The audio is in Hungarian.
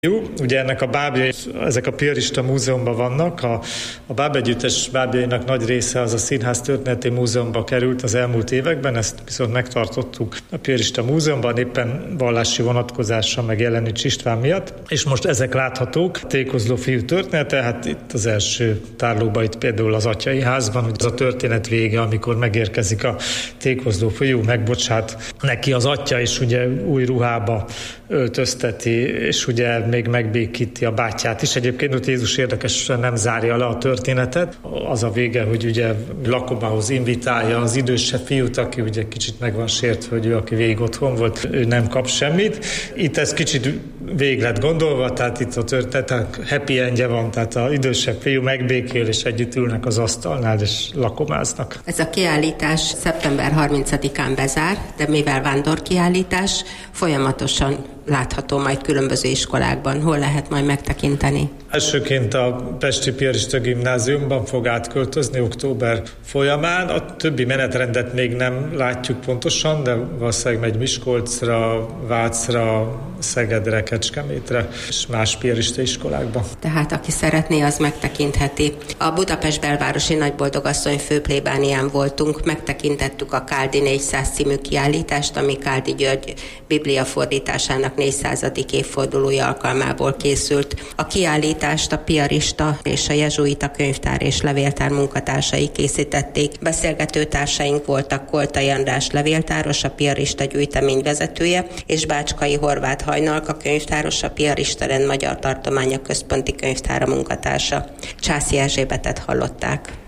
Ugye ennek a bábjai, ezek a piarista múzeumban vannak, a bábegyüttes bábjainak nagy része az a Színház Történeti Múzeumban került az elmúlt években, ezt viszont megtartottuk a piarista múzeumban, éppen vallási vonatkozással meg Jelenics István miatt, és most ezek láthatók. Tékozló fiú története, hát itt az első tárlóban, itt például az Atyai házban, hogy az a történet vége, amikor megérkezik a tékozló fiú, megbocsát neki az atya, és ugye új ruhába öltözteti, és ugye még megbékíti a bátyját is. Egyébként ott Jézus érdekesen nem zárja le a történetet. Az a vége, hogy ugye lakomához invitálja az idősebb fiút, aki ugye kicsit meg van sértve, hogy ő, aki végig otthon volt, ő nem kap semmit. Itt ez kicsit végig lett gondolva, tehát itt a történet, a happy endje van, tehát az idősebb fiú megbékél, és együtt ülnek az asztalnál, és lakomáznak. Ez a kiállítás szeptember 30-án bezár, de mivel vándorkiállítás, folyamatosan látható majd különböző iskolákban. Hol lehet majd megtekinteni? Elsőként a Pesti Piarista Gimnáziumban fog átköltözni október folyamán. A többi menetrendet még nem látjuk pontosan, de valószínűleg megy Miskolcra, Vácra, Szegedre, Kecskemétre és más piarista iskolákba. Tehát aki szeretné, az megtekintheti. A Budapest belvárosi Nagyboldogasszony főplébánián voltunk, megtekintettük a Káldi 400 című kiállítást, ami Káldi György bibliafordításának 400. évfordulója alkalmából készült. A kiállítást a piarista és a jezsuita könyvtár és levéltár munkatársai készítették. Beszélgető társaink voltak Koltai András levéltáros, a piarista gyűjtemény vezetője, és Bácskai Horváth Hajnalka könyvtáros, a Piarista Rend Magyar Tartománya Központi Könyvtára munkatársa. Császi Erzsébetet hallották.